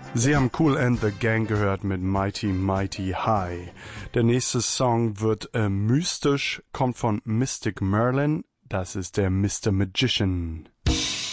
Sie haben Kool and the Gang gehört mit Mighty Mighty High. Der nächste Song wird mystisch, kommt von Mystic Merlin. Das ist der Mr. Magician.